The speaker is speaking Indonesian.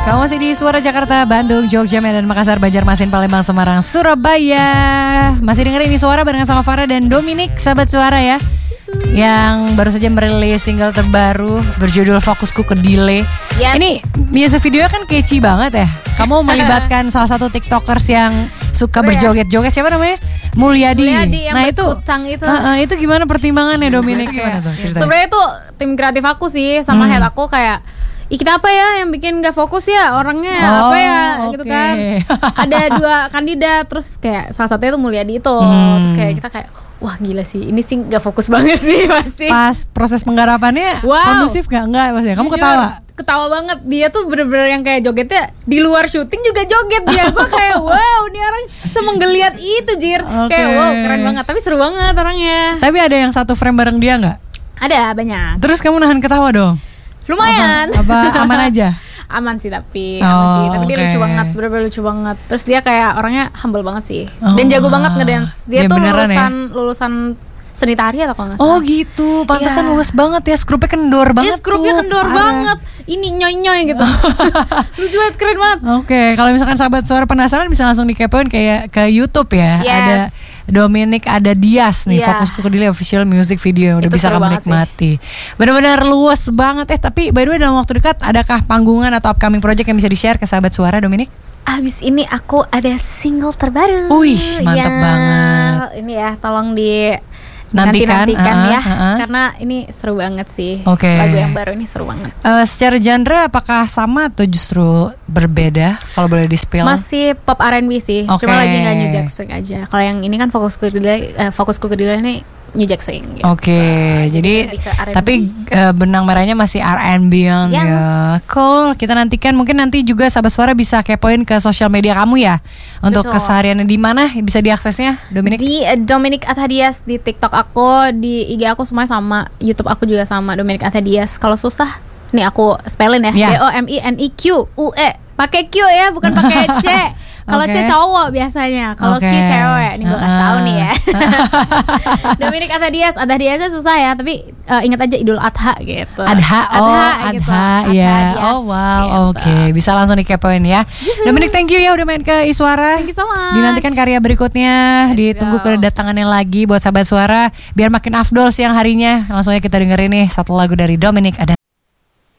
Kamu masih di Suara Jakarta, Bandung, Jogja, Medan, Makassar, Banjarmasin, Palembang, Semarang, Surabaya. Masih dengerin ini Suara barengan sama Farah dan Dominic, sahabat Suara ya, yang baru saja merilis single terbaru berjudul Fokusku ke Delay. Yes. Ini music video kan catchy banget ya. Kamu melibatkan salah satu tiktokers yang suka berjoget-joget, siapa namanya? Mulyadi yang nah itu berhutang itu. Itu gimana pertimbangannya Dominic? Gimana tuh ceritanya? Sebenarnya tuh tim kreatif aku sih sama head aku kayak kenapa ya yang bikin gak fokus ya orangnya apa ya gitu kan. Ada 2 kandidat terus kayak salah satunya tuh Mulyadi itu. Terus kayak kita kayak wah gila sih, ini sih gak fokus banget sih pasti. Pas proses penggarapannya kondusif gak? Enggak pasti. Kamu ketawa banget. Dia tuh bener-bener yang kayak jogetnya di luar syuting juga joget dia. Gue kayak wow, ini orang semenggeliat itu Jir. Kayak wow, keren banget. Tapi seru banget orangnya. Tapi ada yang satu frame bareng dia gak? Ada, banyak. Terus kamu nahan ketawa dong? Lumayan. Apa aman aja? Aman sih tapi dia lucu banget, bener-bener lucu banget. Terus dia kayak orangnya humble banget sih. Dan jago banget ngedance. Dia tuh lulusan seni tari atau kalau nggak salah. Oh gitu, pantesan luas banget ya, skrupnya kendor banget. Skrupnya kendor banget. Ini nyoy-nyoy gitu. Lucu banget, keren banget. Oke, kalau misalkan sahabat Suara penasaran bisa langsung dikepoin kayak ke YouTube ya. Yes. Ada Dominic, ada Dias nih, Fokusku ke Delay official music video. Udah bisa kamu nikmati. Benar-benar luas banget tapi by the way dalam waktu dekat adakah panggungan atau upcoming project yang bisa di-share ke sahabat Suara, Dominic? Abis ini aku ada single terbaru. Wih, mantap banget. Ini ya, tolong di nantikan ya, karena ini seru banget sih. Lagu yang baru ini seru banget. Secara genre apakah sama atau justru berbeda? Kalau boleh di-spill. Masih pop R&B sih, cuma lagi nggak New Jack Swing aja. Kalau yang ini kan Fokusku ke Delay ini New Jack Swing gitu. Jadi tapi benang merahnya masih R&B ya. Cool. Kita nantikan, mungkin nanti juga sahabat Suara bisa kepoin ke sosial media kamu ya. Untuk kesehariannya di mana bisa diaksesnya, Dominic? Di Dominic Athadias di TikTok aku, di IG aku semuanya sama, YouTube aku juga sama Dominic Athadias. Kalau susah, nih aku spellin ya. DOMINIQUE. Pakai Q ya, bukan pakai C. Kalau C cowok biasanya, kalau Q cewek. Ini gue kasih tahu nih ya. Dominic Athadias susah ya, tapi ingat aja Idul Adha gitu. Adha ya. Oh wow, gitu. Bisa langsung dikepoin ya. Dominic, thank you ya udah main ke Iswara. Thank you so much. Dinantikan karya berikutnya, ditunggu kedatangannya lagi buat sahabat Suara biar makin afdol siang harinya. Langsung aja kita dengerin nih satu lagu dari Dominic. Ada